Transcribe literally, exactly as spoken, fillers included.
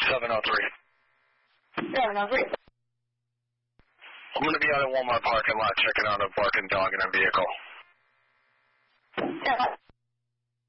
seven oh three. seven oh three. I'm going to be out at Walmart parking lot checking out a barking dog in a vehicle. Yeah.